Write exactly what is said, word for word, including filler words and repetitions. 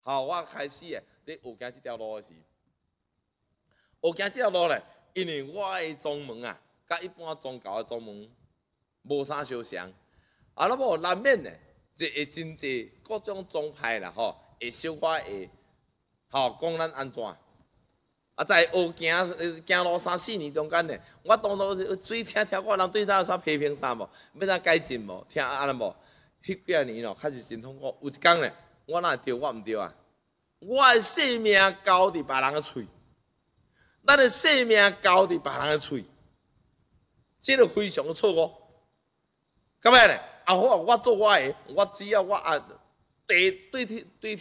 好，我开始诶，伫学行即条路诶时，学行即条路咧，因为我诶宗门啊，甲一般宗教诶宗门无啥相像，啊，那无难免咧，就会真济各种宗派啦，吼，会小可会，吼，讲咱安怎。啊，在学行行路三四年中间咧，我当初水听听我人对咱有啥批评啥无，要怎改进无？听安尼无？迄几啊年咯，确实真痛苦。有一天咧，我哪会对我毋对啊？我诶性命交伫别人诶喙，咱诶性命交伫别人诶喙，这个非常错误。咁样咧，啊好啊，我做我诶，我只要我啊，第对对。